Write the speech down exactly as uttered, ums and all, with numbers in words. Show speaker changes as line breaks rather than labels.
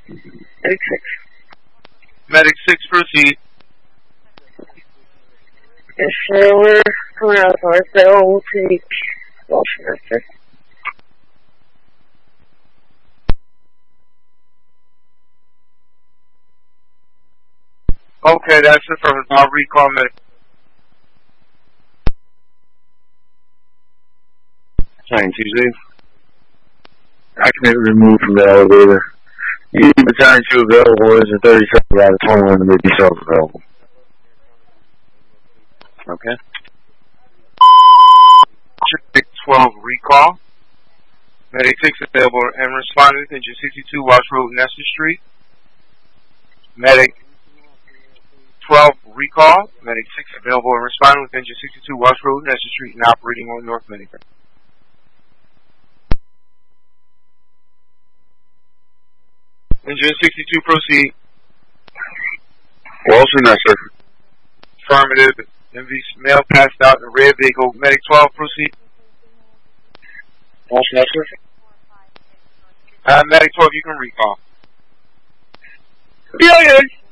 Medic six.
Medic six, proceed.
Yes, sir, we're coming out of North Bell. We'll take Walsh Mercer.
Okay, that's it from our recall medic.
Fine, Tuesday. I can be removed from the elevator. You battalion two available is a thirty-seven out of twenty-one to make yourself available.
Okay. Medic twelve recall. Medic six available and responding with engine sixty-two Wash Road, Nestor Street. Medic twelve recall. Medic six available and responding with engine sixty-two Wash Road, Nestor Street, and operating on North Medic. Engine sixty-two, proceed.
Walsh and Nestor.
Affirmative. M V mail passed out in a red vehicle. Medic twelve, proceed.
Walsh and Nestor.
Uh, Medic twelve, you can recall.
Yeah, yeah.